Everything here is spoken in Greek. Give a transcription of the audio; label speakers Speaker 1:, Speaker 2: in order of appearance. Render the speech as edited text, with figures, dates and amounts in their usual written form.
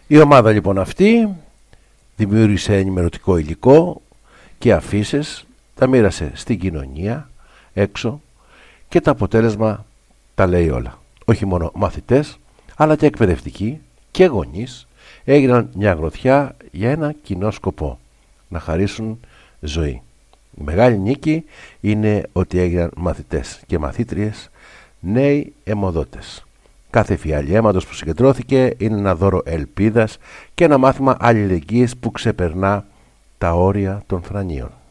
Speaker 1: Η ομάδα λοιπόν αυτή δημιούργησε ενημερωτικό υλικό και αφίσες, τα μοίρασε στην κοινωνία έξω και το αποτέλεσμα τα λέει όλα. Όχι μόνο μαθητές αλλά και εκπαιδευτικοί και γονείς έγιναν μια γροθιά για ένα κοινό σκοπό, να χαρίσουν ζωή. Η μεγάλη νίκη είναι ότι έγιναν μαθητές και μαθήτριες νέοι αιμοδότες. Κάθε φιάλη αίματος που συγκεντρώθηκε είναι ένα δώρο ελπίδας και ένα μάθημα αλληλεγγύης που ξεπερνά τα όρια των θρανίων.